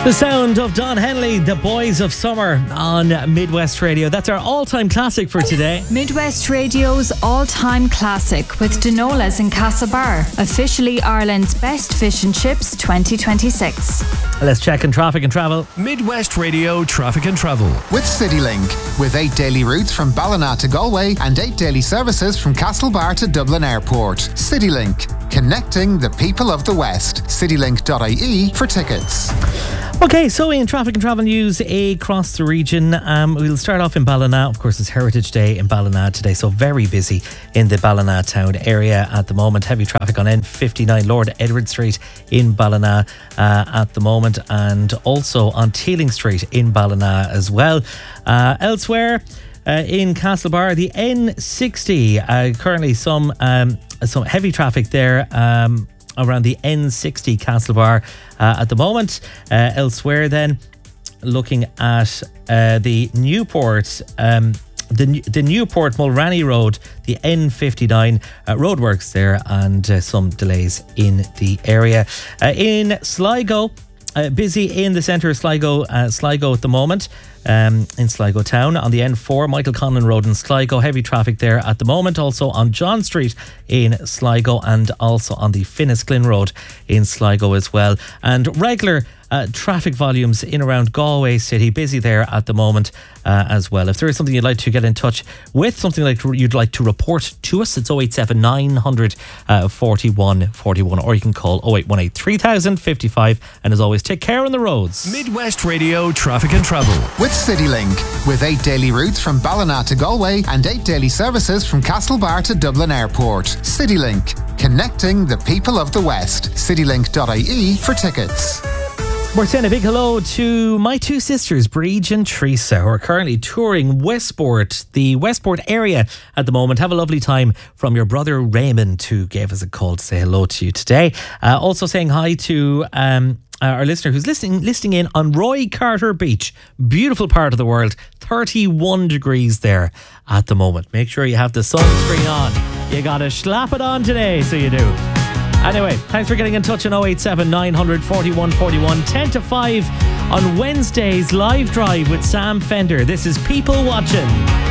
The sound of Don Henley, The Boys of Summer on Midwest Radio. That's our all-time classic for today. Midwest Radio's all-time classic with Denola's in Castlebar, officially Ireland's best fish and chips 2026. Let's check in traffic and travel. Midwest Radio Traffic and Travel. With CityLink, with 8 daily routes from Ballina to Galway and 8 daily services from Castlebar to Dublin Airport. CityLink, connecting the people of the West. Citylink.ie for tickets. Okay, so in traffic and travel news across the region, we'll start off in Ballina. Of course, it's Heritage Day in Ballina today, so very busy in the Ballina town area at the moment. Heavy traffic on N59 Lord Edward Street in Ballina at the moment, and also on Teeling Street in Ballina as well. Elsewhere, in Castlebar, the N60, currently some heavy traffic there around the N60 Castlebar at the moment. Elsewhere then, looking at the Newport, the Newport Mulranny Road, the N59 roadworks there, and some delays in the area. In Sligo, busy in the centre of Sligo at the moment. In Sligo town on the N4 Michael Conlon Road in Sligo, heavy traffic there at the moment. Also on John Street in Sligo, and also on the Finnisglyn Road in Sligo as well. And regular traffic volumes in around Galway City, busy there at the moment as well. If there is something you'd like to get in touch with, something like you'd like to report to us, it's 087 900 41 41, or you can call 0818 3000 55. And as always, take care on the roads. Midwest Radio Traffic and Travel. With CityLink, with 8 daily routes from Ballina to Galway and 8 daily services from Castlebar to Dublin Airport. CityLink, connecting the people of the West. Citylink.ie for tickets. We're saying a big hello to my two sisters, Bríd and Teresa, who are currently touring Westport, the Westport area at the moment. Have a lovely time from your brother Raymond, who gave us a call to say hello to you today. Also saying hi to our listener who's listening in on Roy Carter Beach. Beautiful part of the world. 31 degrees there at the moment. Make sure you have the sunscreen on. You gotta slap it on today, so you do. Anyway, thanks for getting in touch on 087 900 41 41. 10 to 5 on Wednesday's live drive with Sam Fender. This is People Watching.